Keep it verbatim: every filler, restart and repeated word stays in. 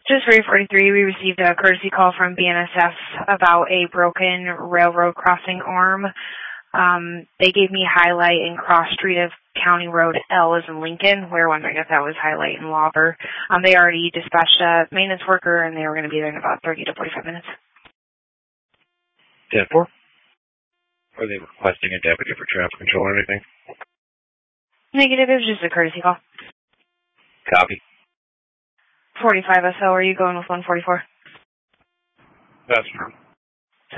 Just three forty-three, we received a courtesy call from B N S F about a broken railroad crossing arm. Um, they gave me highlight and cross street of County Road L as in Lincoln. We were wondering if that was highlight and Lauber. Um, they already dispatched a maintenance worker, and they were going to be there in about thirty to forty-five minutes. ten four? Are they requesting a deputy for traffic control or anything? Negative, it was just a courtesy call. Copy. forty-five S O, are you going with one forty-four? That's true.